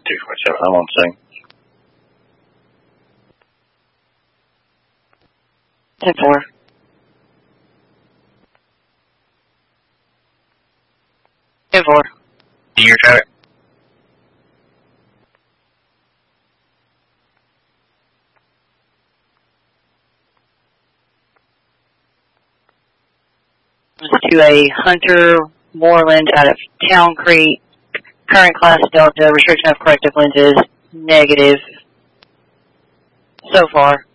247, I'm on scene. 10-4. Your traffic. To a Hunter Moreland out of Town Creek. Current class Delta, restriction of corrective lenses, negative so far.